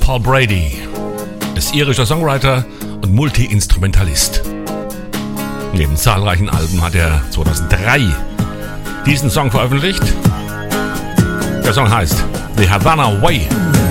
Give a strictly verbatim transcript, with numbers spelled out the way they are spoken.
Paul Brady ist irischer Songwriter und Multi-Instrumentalist. Neben zahlreichen Alben hat er zweitausenddrei diesen Song veröffentlicht. Der Song heißt The Havana Way.